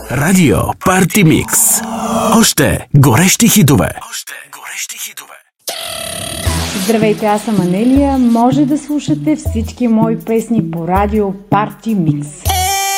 Радио Парти Микс. Още горещи хитове. Здравейте, аз съм Анелия. Може да слушате всички мои песни по радио Парти Микс.